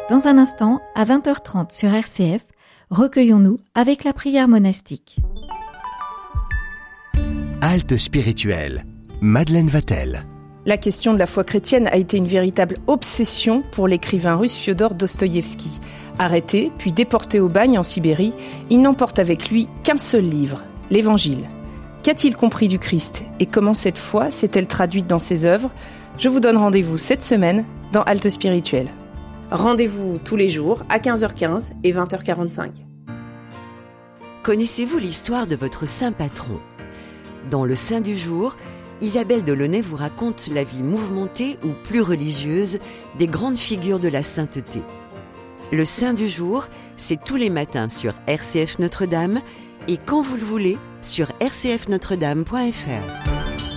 Dans un instant, à 20h30 sur RCF, recueillons-nous avec la prière monastique. Halte spirituelle, Madeleine Vatel. La question de la foi chrétienne a été une véritable obsession pour l'écrivain russe Fiodor Dostoïevski. Arrêté, puis déporté au bagne en Sibérie, il n'emporte avec lui qu'un seul livre, l'Évangile. Qu'a-t-il compris du Christ et comment cette foi s'est-elle traduite dans ses œuvres ? Je vous donne rendez-vous cette semaine dans Halte spirituelle. Rendez-vous tous les jours à 15h15 et 20h45. Connaissez-vous l'histoire de votre saint patron ? Dans le Saint du jour, Isabelle Delaunay vous raconte la vie mouvementée ou plus religieuse des grandes figures de la sainteté. Le Saint du jour, c'est tous les matins sur RCF Notre-Dame et quand vous le voulez sur rcfnotredame.fr.